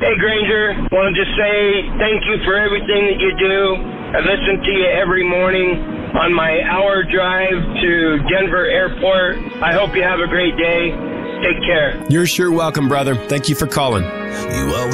Hey, Granger, want to just say thank you for everything that you do. I listen to you every morning on my hour drive to Denver Airport. I hope you have a great day. Take care. You're sure welcome, brother. Thank you for calling. You always